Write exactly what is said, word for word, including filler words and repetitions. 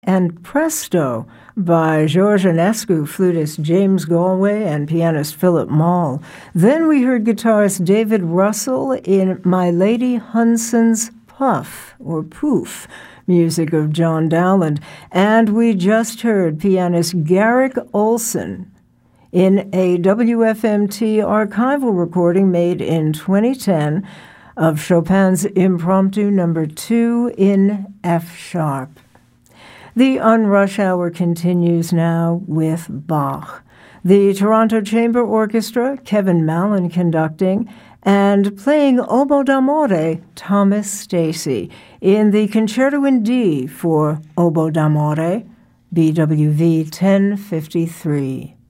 and Presto by George Enescu, flutist James Galway, and pianist Philip Mall. Then we heard guitarist David Russell in My Lady Hunson's Puff, or Poof, music of John Dowland. And we just heard pianist Garrick Olson in a W F M T archival recording made in twenty ten of Chopin's Impromptu number two in F sharp. The Unrush Hour continues now with Bach. The Toronto Chamber Orchestra, Kevin Mallon conducting, and playing Oboe d'Amore, Thomas Stacy, in the Concerto in D for Oboe d'Amore, B W V ten fifty-three.